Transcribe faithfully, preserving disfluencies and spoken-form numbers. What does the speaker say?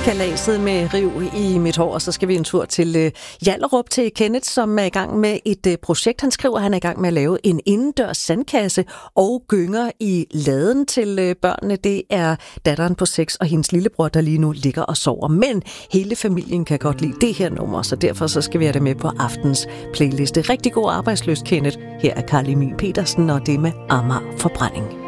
Kalaset med riv i mit hår, og så skal vi en tur til øh, Hjallerup til Kenneth, som er i gang med et øh, projekt. Han skriver, at han er i gang med at lave en indendørs sandkasse og gynger i laden til øh, børnene. Det er datteren på seks og hendes lillebror, der lige nu ligger og sover. Men hele familien kan godt lide det her nummer, så derfor så skal vi have det med på aftens playliste. Rigtig god arbejdsløst, Kenneth. Her er Carl Emil Petersen, og det med Amager Forbrænding.